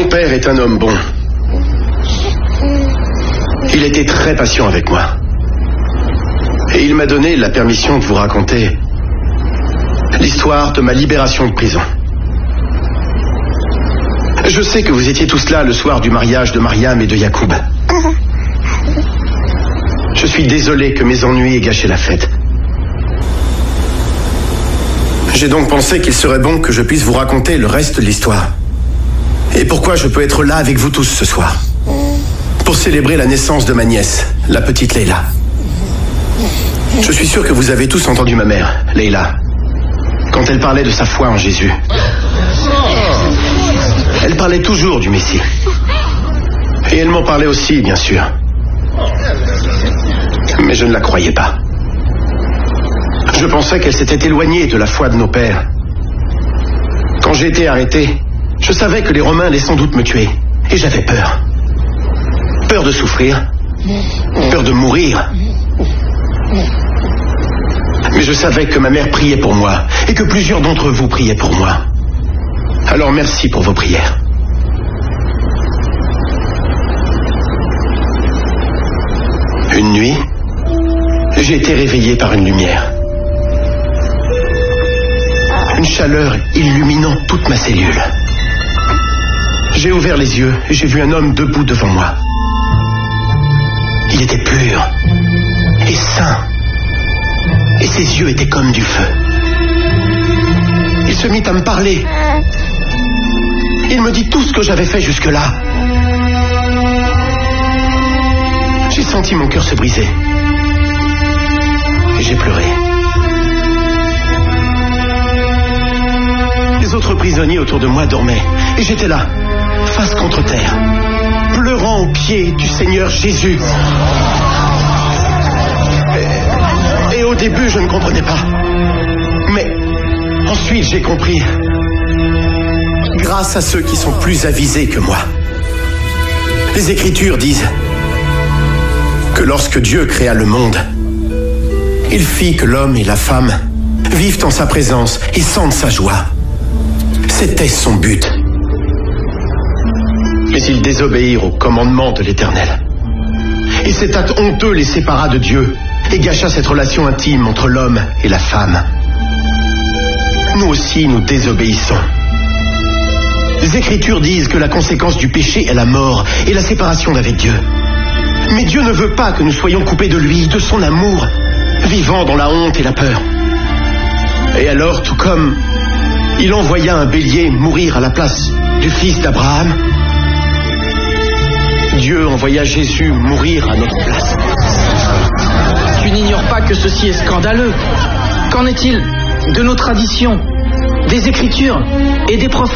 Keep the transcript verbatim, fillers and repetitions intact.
Mon père est un homme bon. Il était très patient avec moi. Et il m'a donné la permission de vous raconter l'histoire de ma libération de prison. Je sais que vous étiez tous là le soir du mariage de Mariam et de Yacoub. Je suis désolé que mes ennuis aient gâché la fête. J'ai donc pensé qu'il serait bon que je puisse vous raconter le reste de l'histoire. Et pourquoi je peux être là avec vous tous ce soir. Pour célébrer la naissance de ma nièce, la petite Leïla. Je suis sûr que vous avez tous entendu ma mère, Leïla, quand elle parlait de sa foi en Jésus. Elle parlait toujours du Messie. Et elle m'en parlait aussi, bien sûr. Mais je ne la croyais pas. Je pensais qu'elle s'était éloignée de la foi de nos pères. Quand j'ai été arrêté, je savais que les Romains allaient sans doute me tuer. Et j'avais peur. Peur de souffrir. Peur de mourir. Mais je savais que ma mère priait pour moi. Et que plusieurs d'entre vous priaient pour moi. Alors merci pour vos prières. Une nuit, j'ai été réveillé par une lumière. Une chaleur illuminant toute ma cellule. J'ai ouvert les yeux et j'ai vu un homme debout devant moi. Il était pur et saint. Et ses yeux étaient comme du feu. Il se mit à me parler. Il me dit tout ce que j'avais fait jusque-là. J'ai senti mon cœur se briser. Et j'ai pleuré. Les autres prisonniers autour de moi dormaient. Et j'étais là, face contre terre, pleurant aux pieds du Seigneur Jésus. Et, et au début, je ne comprenais pas. Mais ensuite, j'ai compris. Grâce à ceux qui sont plus avisés que moi. Les Écritures disent que lorsque Dieu créa le monde, il fit que l'homme et la femme vivent en sa présence et sentent sa joie. C'était son but. Mais ils désobéirent au commandement de l'Éternel. Et cet acte honteux les sépara de Dieu et gâcha cette relation intime entre l'homme et la femme. Nous aussi, nous désobéissons. Les Écritures disent que la conséquence du péché est la mort et la séparation d'avec Dieu. Mais Dieu ne veut pas que nous soyons coupés de lui, de son amour, vivant dans la honte et la peur. Et alors, tout comme il envoya un bélier mourir à la place du fils d'Abraham, Dieu envoya Jésus mourir à notre place. Tu n'ignores pas que ceci est scandaleux. Qu'en est-il de nos traditions, des Écritures et des prophètes ?